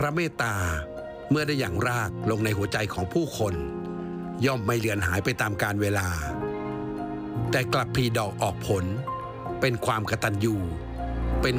ระเมตตาเมื่อได้หยั่งรากลงในหัวใจของผู้คนย่อมไม่เลือนหายไปตามกาลเวลาแต่กลับผลิดอกออกผลเป็นความกตัญญูเป็น